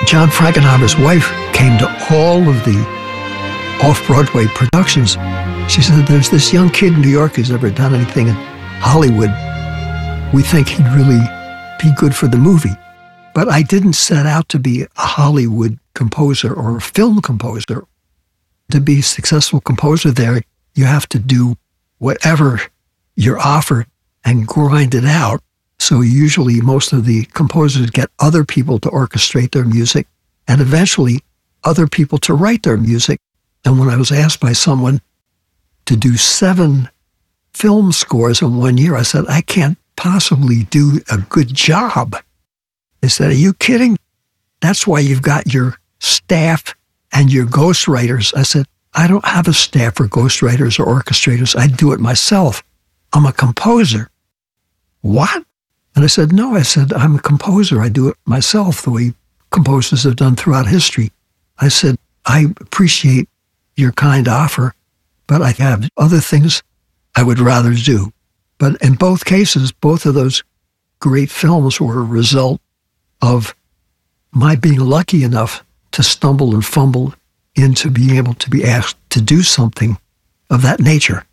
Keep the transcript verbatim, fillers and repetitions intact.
John Frankenheimer's wife came to all of the off-Broadway productions. She said, there's this young kid in New York who's never done anything in Hollywood. We think he'd really be good for the movie. But I didn't set out to be a Hollywood composer or a film composer. To be a successful composer there, you have to do whatever you're offered and grind it out. So usually most of the composers get other people to orchestrate their music and eventually other people to write their music. And when I was asked by someone to do seven film scores in one year, I said, I can't possibly do a good job. They said, are you kidding? That's why you've got your staff and your ghostwriters. I said, I don't have a staff or ghostwriters or orchestrators. I do it myself. I'm a composer. What? And I said, no, I said, I'm a composer. I do it myself the way composers have done throughout history. I said, I appreciate your kind offer, but I have other things I would rather do. But in both cases, both of those great films were a result of my being lucky enough to stumble and fumble into being able to be asked to do something of that nature.